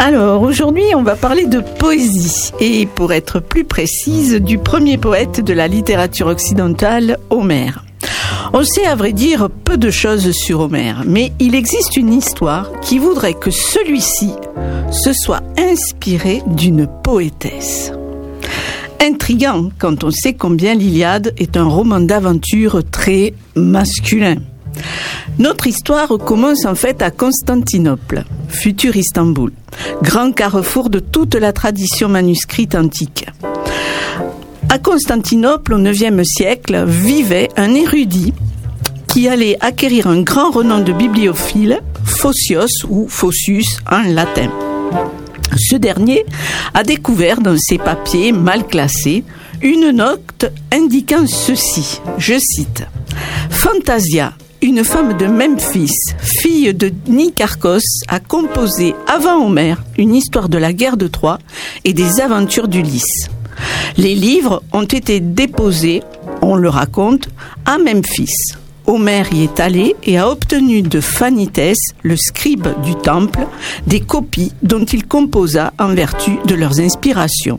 Alors, aujourd'hui, on va parler de poésie. Et pour être plus précise, du premier poète de la littérature occidentale, Homère. On sait à vrai dire peu de choses sur Homère, mais il existe une histoire qui voudrait que celui-ci se soit inspiré d'une poétesse. Intriguant quand on sait combien l'Iliade est un roman d'aventure très masculin. Notre histoire commence en fait à Constantinople, futur Istanbul, grand carrefour de toute la tradition manuscrite antique. À Constantinople, au IXe siècle, vivait un érudit qui allait acquérir un grand renom de bibliophile, Phocios ou Phocius en latin. Ce dernier a découvert dans ses papiers mal classés une note indiquant ceci, je cite « Fantasia, une femme de Memphis, fille de Nicarchos, a composé avant Homère une histoire de la guerre de Troie et des aventures d'Ulysse. Les livres ont été déposés, on le raconte, à Memphis. Homère y est allé et a obtenu de Phanitès, le scribe du temple, des copies dont il composa en vertu de leurs inspirations.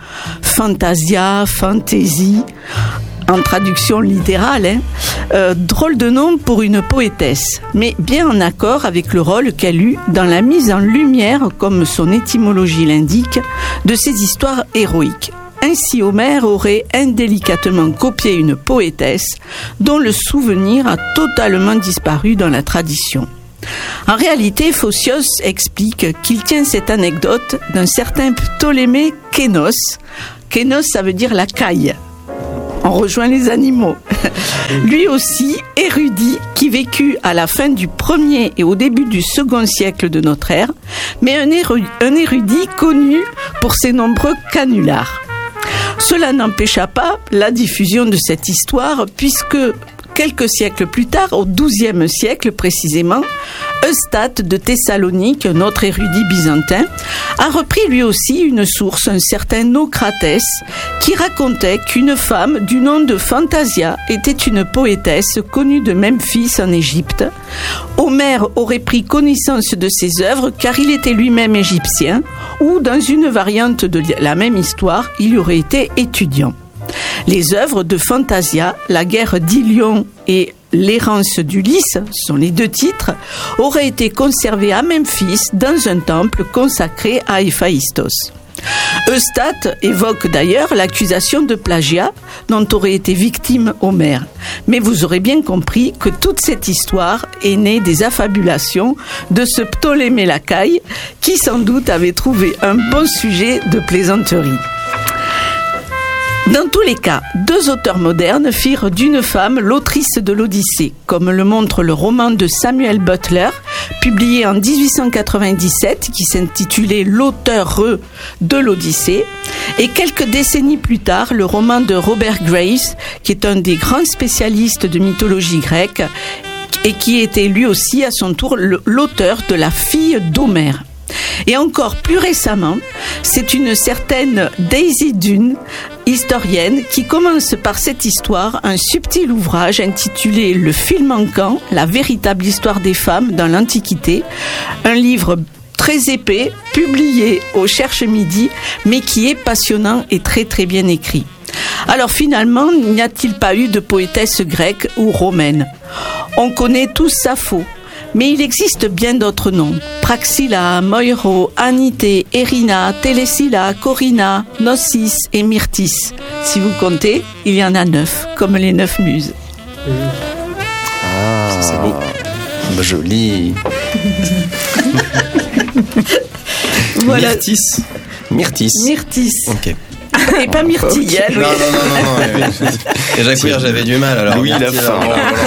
Fantasia, fantaisie, en traduction littérale, drôle de nom pour une poétesse, mais bien en accord avec le rôle qu'elle eut dans la mise en lumière, comme son étymologie l'indique, de ces histoires héroïques. Ainsi, Homère aurait indélicatement copié une poétesse dont le souvenir a totalement disparu dans la tradition. En réalité, Phocios explique qu'il tient cette anecdote d'un certain Ptolémée Kénos. Kénos, ça veut dire la caille. On rejoint les animaux. Lui aussi, érudit, qui vécut à la fin du 1er et au début du 2e siècle de notre ère, mais un érudit connu pour ses nombreux canulars. Cela n'empêcha pas la diffusion de cette histoire, puisque quelques siècles plus tard, au XIIe siècle précisément, Eustate de Thessalonique, notre érudit byzantin, a repris lui aussi une source, un certain Naucratès, qui racontait qu'une femme du nom de Fantasia était une poétesse connue de Memphis en Égypte. Homère aurait pris connaissance de ses œuvres car il était lui-même égyptien, ou dans une variante de la même histoire, il y aurait été étudiant. Les œuvres de Fantasia, la guerre d'Ilion et l'errance d'Ulysse, sont les 2 titres, auraient été conservés à Memphis dans un temple consacré à Héphaïstos. Eustate évoque d'ailleurs l'accusation de plagiat dont aurait été victime Homère. Mais vous aurez bien compris que toute cette histoire est née des affabulations de ce Ptolémée Lacaille qui sans doute avait trouvé un bon sujet de plaisanterie. Dans tous les cas, 2 auteurs modernes firent d'une femme l'autrice de l'Odyssée, comme le montre le roman de Samuel Butler, publié en 1897, qui s'intitulait « L'auteur de l'Odyssée », et quelques décennies plus tard, le roman de Robert Graves, qui est un des grands spécialistes de mythologie grecque, et qui était lui aussi à son tour l'auteur de La fille d'Homère. Et encore plus récemment, c'est une certaine Daisy Dunn, historienne, qui commence par cette histoire, un subtil ouvrage intitulé « Le fil manquant, la véritable histoire des femmes dans l'Antiquité », un livre très épais, publié au Cherche Midi, mais qui est passionnant et très très bien écrit. Alors finalement, n'y a-t-il pas eu de poétesse grecque ou romaine ? On connaît tous Sappho. Mais il existe bien d'autres noms. Praxilla, Moiro, Anité, Érina, Télésilla, Corinna, Gnosis et Myrtis. Si vous comptez, il y en a 9, comme les 9 muses. Ah, c'est beau. Joli. Voilà. Myrtis. Ok. Et pas Myrtille. Okay. Non. Déjà queer, j'avais du mal. Alors Louis la fin.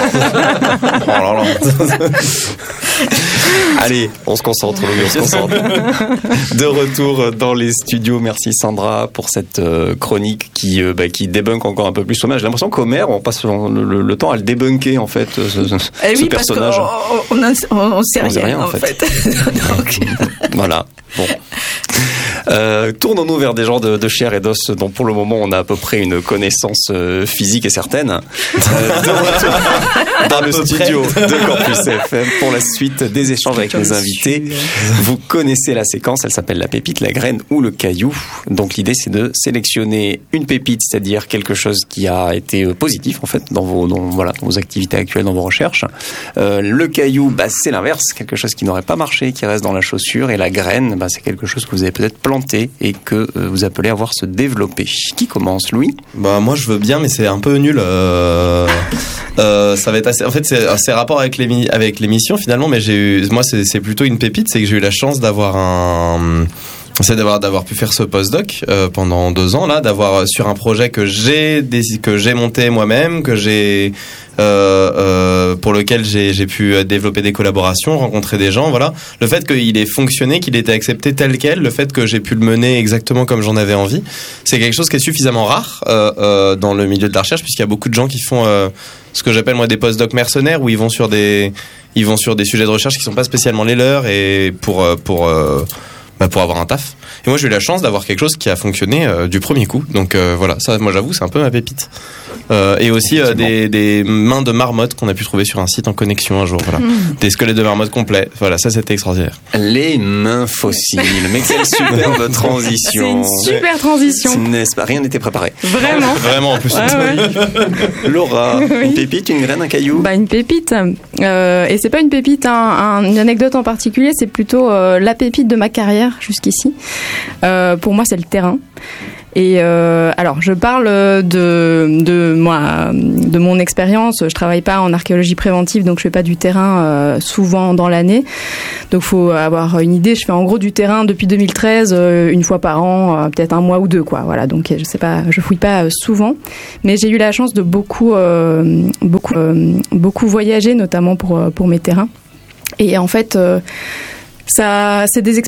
Allez, on se concentre. De retour dans les studios. Merci Sandra pour cette chronique qui débunk encore un peu plus Homère. J'ai l'impression qu'Homère, on passe le temps à le débunker en fait, ce personnage. On sait rien en fait. Donc, voilà. Bon. Tournons-nous vers des gens de chair et d'os dont pour le moment on a à peu près une connaissance physique et certaine. De retour dans le studio de Campus FM pour la suite des échanges avec nos invités. Vous connaissez la séquence, elle s'appelle la pépite, la graine ou le caillou. Donc l'idée c'est de sélectionner une pépite, c'est-à-dire quelque chose qui a été positif en fait dans vos activités actuelles, dans vos recherches. Le caillou, c'est l'inverse, quelque chose qui n'aurait pas marché, qui reste dans la chaussure. Et la graine, c'est quelque chose que vous avez peut-être planté et que vous appelez à voir se développer. Qui commence, Louis ? Moi je veux bien, mais c'est un peu nul. Ça va être assez. En fait, c'est rapport avec l'émission finalement, mais c'est plutôt une pépite, c'est que j'ai eu la chance d'avoir pu faire ce postdoc pendant 2 ans là, d'avoir sur un projet que j'ai monté moi-même, pour lequel j'ai pu développer des collaborations, rencontrer des gens, voilà. Le fait qu'il ait fonctionné, qu'il ait été accepté tel quel, le fait que j'ai pu le mener exactement comme j'en avais envie, c'est quelque chose qui est suffisamment rare dans le milieu de la recherche, puisqu'il y a beaucoup de gens qui font ce que j'appelle moi des postdocs mercenaires, où ils vont sur des sujets de recherche qui sont pas spécialement les leurs, et pour avoir un taf. Et moi j'ai eu la chance d'avoir quelque chose qui a fonctionné du premier coup, donc voilà, ça moi j'avoue c'est un peu ma pépite. Et aussi des mains de marmotte qu'on a pu trouver sur un site en connexion un jour, voilà. Des squelettes de marmotte complets, voilà, ça c'était extraordinaire. Les mains fossiles, mais quelle superbe transition. C'est une super transition, n'est-ce pas? Rien n'était préparé. Vraiment En plus. Ouais. Laura, une pépite, une graine, un caillou? Une pépite, et c'est pas une pépite, une anecdote en particulier, c'est plutôt la pépite de ma carrière jusqu'ici. Pour moi c'est le terrain. Et alors je parle de mon expérience. Je travaille pas en archéologie préventive, donc je fais pas du terrain souvent dans l'année. Donc faut avoir une idée. Je fais en gros du terrain depuis 2013, une fois par an, peut-être un mois ou 2, quoi. Voilà. Donc je sais pas, je fouille pas souvent, mais j'ai eu la chance de beaucoup voyager, notamment pour mes terrains. Et en fait, ça, c'est des